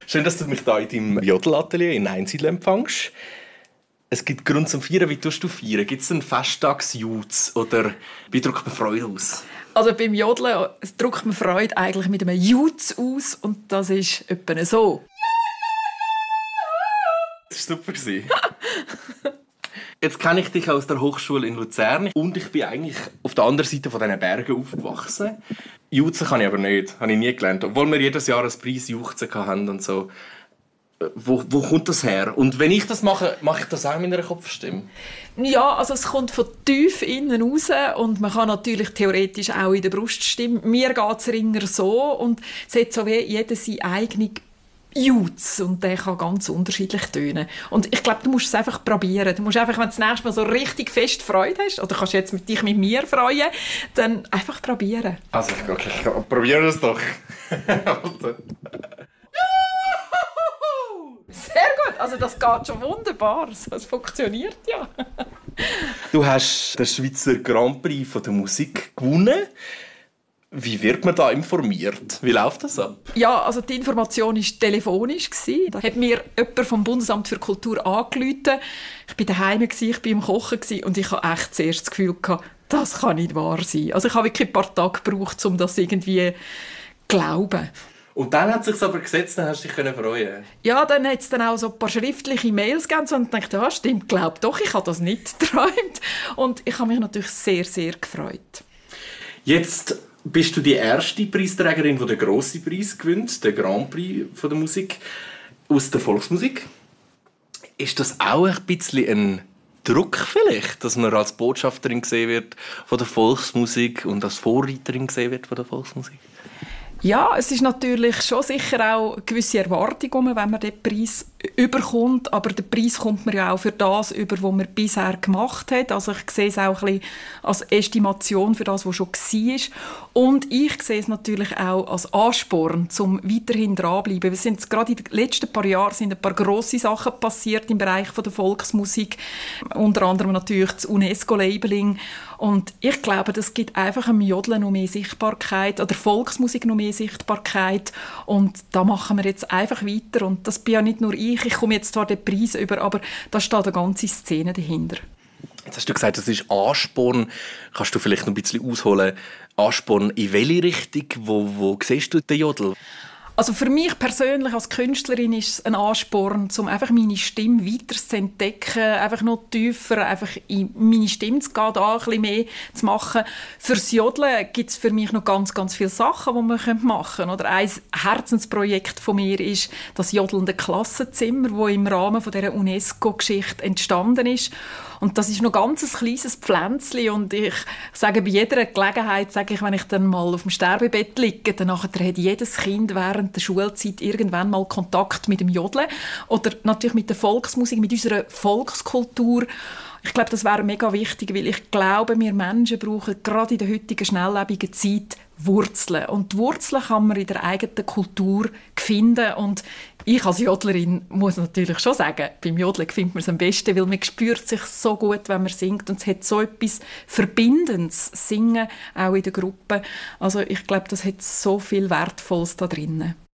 Schön, dass du mich hier in deinem Jodelatelier in Einsiedeln empfängst. Es gibt Grund zum Feiern. Wie tust du feiern? Gibt es einen Festtagsjutz oder wie drückt man Freude aus? Also beim Jodeln drückt man Freude eigentlich mit einem Jutz aus und das ist etwa so. Das war super. Jetzt kenne ich dich aus der Hochschule in Luzern und ich bin eigentlich auf der anderen Seite von diesen Bergen aufgewachsen. Jutzen kann ich aber nicht, habe ich nie gelernt. Obwohl wir jedes Jahr einen Preis Juchzen hatten und so. Wo kommt das her? Und wenn ich das mache, mache ich das auch mit einer Kopfstimme? Ja, also es kommt von tief innen raus und man kann natürlich theoretisch auch in der Bruststimme. Mir geht es ringer so und es hat so wie jeder seine eigene Jutz und der kann ganz unterschiedlich tönen. Und ich glaube, du musst es einfach probieren. Du musst einfach, wenn du das nächste Mal so richtig fest Freude hast, oder kannst jetzt dich mit mir freuen, dann einfach probieren. Also, okay, probieren wir es doch. Sehr gut, also das geht schon wunderbar. Es funktioniert ja. Du hast den Schweizer Grand Prix von der Musik gewonnen. Wie wird man da informiert? Wie läuft das ab? Ja, also die Information war telefonisch. Da hat mir jemand vom Bundesamt für Kultur angerufen. Ich war daheim, ich war im Kochen und ich hatte echt zuerst das Gefühl, das kann nicht wahr sein. Also ich habe wirklich ein paar Tage gebraucht, um das irgendwie zu glauben. Und dann hat es sich aber gesetzt, dann hast du dich freuen. Ja, dann hat es dann auch so ein paar schriftliche Mails gegeben und ich dachte, ja, stimmt, glaub doch, ich habe das nicht geträumt. Und ich habe mich natürlich sehr, sehr gefreut. Jetzt bist du die erste Preisträgerin, die den grossen Preis gewinnt, den Grand Prix von der Musik, aus der Volksmusik. Ist das auch ein bisschen ein Druck vielleicht, dass man als Botschafterin gesehen wird von der Volksmusik und als Vorreiterin gesehen wird von der Volksmusik? Ja, es ist natürlich schon sicher auch eine gewisse Erwartung, wenn man den Preis überkommt, aber der Preis kommt man ja auch für das über, was man bisher gemacht hat. Also ich sehe es auch ein bisschen als Estimation für das, was schon war. Und ich sehe es natürlich auch als Ansporn, um weiterhin dranbleiben. Wir sind gerade in den letzten paar Jahren sind ein paar grosse Sachen passiert im Bereich der Volksmusik, unter anderem natürlich das UNESCO-Labeling. Und ich glaube, das gibt einfach dem Jodeln noch mehr Sichtbarkeit, oder Volksmusik noch mehr Sichtbarkeit. Und da machen wir jetzt einfach weiter. Und das bin ja nicht nur ich komme jetzt zwar den Preis über, aber da steht eine ganze Szene dahinter. Jetzt hast du gesagt, das ist Ansporn. Kannst du vielleicht noch ein bisschen ausholen? Ansporn in welche Richtung? Wo siehst du den Jodel? Also für mich persönlich als Künstlerin ist es ein Ansporn, um einfach meine Stimme weiter zu entdecken, einfach noch tiefer einfach in meine Stimme zu gehen, da ein bisschen mehr zu machen. Fürs Jodeln gibt es für mich noch ganz, ganz viele Sachen, die man machen kann. Oder ein Herzensprojekt von mir ist das jodelnde Klassenzimmer, das im Rahmen dieser UNESCO-Geschichte entstanden ist. Und das ist noch ganz ein kleines Pflänzchen und ich sage bei jeder Gelegenheit, wenn ich dann mal auf dem Sterbebett liege, dann hat jedes Kind während der Schulzeit irgendwann mal Kontakt mit dem Jodeln oder natürlich mit der Volksmusik, mit unserer Volkskultur. Ich glaube, das wäre mega wichtig, weil ich glaube, wir Menschen brauchen gerade in der heutigen schnelllebigen Zeit Wurzeln. Und die Wurzeln kann man in der eigenen Kultur finden. Und ich als Jodlerin muss natürlich schon sagen, beim Jodeln findet man es am besten, weil man spürt sich so gut, wenn man singt. Und es hat so etwas Verbindendes, Singen, auch in der Gruppe. Also ich glaube, das hat so viel Wertvolles da drinnen.